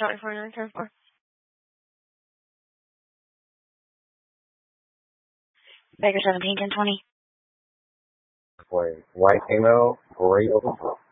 Charlie 4934. Baker 17 1020. White female, gray open.